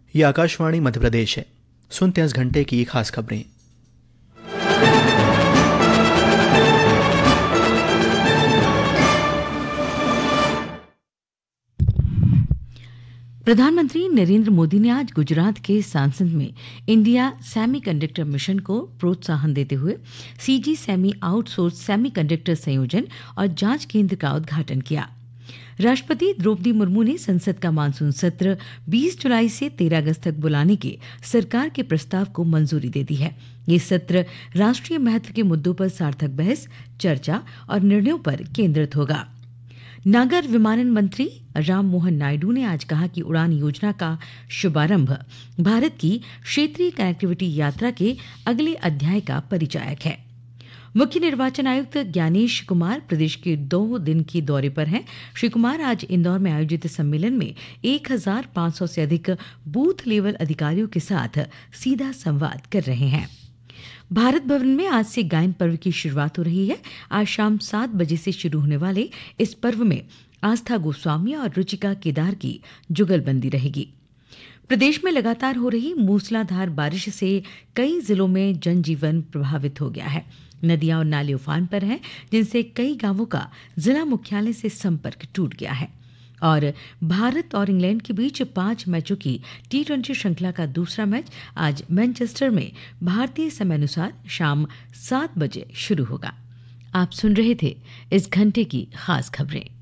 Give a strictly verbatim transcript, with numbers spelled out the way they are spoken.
ये आकाशवाणी मध्य प्रदेश है। सुनते हैं इस घंटे की खास खबरें। प्रधानमंत्री नरेंद्र मोदी ने आज गुजरात के सांसद में इंडिया सेमीकंडक्टर मिशन को प्रोत्साहन देते हुए सीजी सेमी आउटसोर्स सेमीकंडक्टर संयोजन और जांच केंद्र का उद्घाटन किया। राष्ट्रपति द्रौपदी मुर्मू ने संसद का मानसून सत्र बीस जुलाई से तेरह अगस्त तक बुलाने के सरकार के प्रस्ताव को मंजूरी दे दी है। ये सत्र राष्ट्रीय महत्व के मुद्दों पर सार्थक बहस, चर्चा और निर्णयों पर केंद्रित होगा। नागर विमानन मंत्री राम मोहन नायडू ने आज कहा कि उड़ान योजना का शुभारंभ भारत की क्षेत्रीय कनेक्टिविटी यात्रा के अगले अध्याय का परिचायक है। मुख्य निर्वाचन आयुक्त ज्ञानेश कुमार प्रदेश के दो दिन के दौरे पर हैं। श्री कुमार आज इंदौर में आयोजित सम्मेलन में एक हजार पांच सौ से अधिक बूथ लेवल अधिकारियों के साथ सीधा संवाद कर रहे हैं। भारत भवन में आज से गायन पर्व की शुरुआत हो रही है। आज शाम सात बजे से शुरू होने वाले इस पर्व में आस्था गोस्वामी और रुचिका केदार की जुगलबंदी रहेगी। प्रदेश में लगातार हो रही मूसलाधार बारिश से कई जिलों में जनजीवन प्रभावित हो गया है। नदियां और नाले उफान पर हैं, जिनसे कई गांवों का जिला मुख्यालय से संपर्क टूट गया है। और भारत और इंग्लैंड के बीच पांच मैचों की टी ट्वेंटी श्रृंखला का दूसरा मैच आज मैनचेस्टर में भारतीय समयानुसार शाम सात बजे शुरू होगा। आप सुन रहे थे इस घंटे की खास खबरें।